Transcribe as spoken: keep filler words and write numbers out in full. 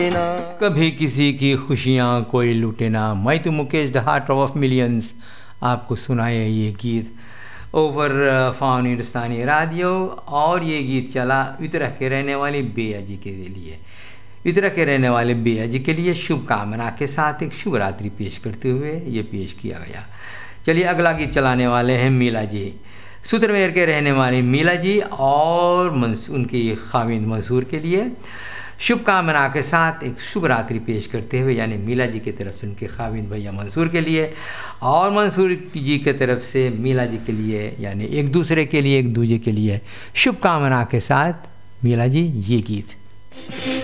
कभी किसी की खुशियाँ कोई लूटे ना। मैं तो Mukesh the heart of millions आपको सुनाए ये गीत ओवर फाउन हिंदुस्तानी रेडियो। और ये गीत चला उत्तराखंड के रहने वाले बेया जी के लिए। उत्तराखंड के रहने वाले बेया जी के लिए शुभकामना के साथ एक शुभ रात्रि पेश करते हुए ये पेश किया गया। चलिए अगला गीत चलाने वाले हैं मीला जी, सूत्रमेर के रहने वाले मीला जी और उनकी खाविंद मंसूर के लिए शुभकामना के साथ एक शुभ रात्रि पेश करते हुए, यानी मीला जी की तरफ से उनके खाविंद भैया मंसूर के लिए और मंसूर जी की तरफ से मीला जी के लिए, यानी एक दूसरे के लिए एक दूजे के लिए शुभकामना के साथ मीला जी ये गीत।